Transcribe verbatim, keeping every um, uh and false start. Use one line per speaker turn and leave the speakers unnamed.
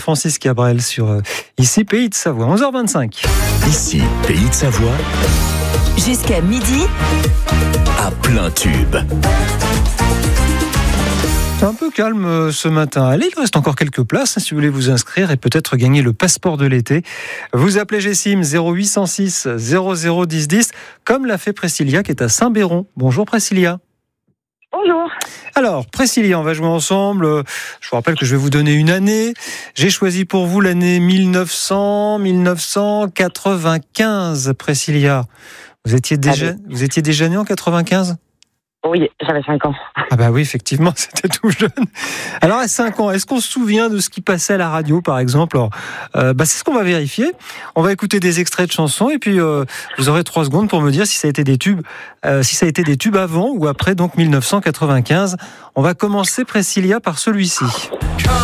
Francis Cabrel sur euh, Ici Pays de Savoie. onze heures vingt-cinq.
Ici Pays de Savoie.
Jusqu'à midi.
À plein tube.
C'est un peu calme ce matin. Allez, il reste encore quelques places si vous voulez vous inscrire et peut-être gagner le passeport de l'été. Vous appelez Gessim zéro huit cent six zéro zéro dix dix comme l'a fait Priscilla qui est à Saint-Béron. Bonjour Priscilla.
Bonjour.
Alors, Priscilla, on va jouer ensemble. Je vous rappelle que je vais vous donner une année. J'ai choisi pour vous l'année mille neuf cents, mille neuf cent quatre-vingt-quinze. Priscilla, vous étiez déjà,
Allez.
vous étiez déjà née en quatre-vingt-quinze ?
Oui, j'avais cinq ans.
Ah bah oui, effectivement, c'était tout jeune. Alors à cinq ans, est-ce qu'on se souvient de ce qui passait à la radio, par exemple ? Alors, euh, bah, c'est ce qu'on va vérifier. On va écouter des extraits de chansons et puis euh, vous aurez trois secondes pour me dire si ça a été des tubes, euh, si ça a été des tubes avant ou après, donc mille neuf cent quatre-vingt-quinze. On va commencer, Priscilla, par celui-ci.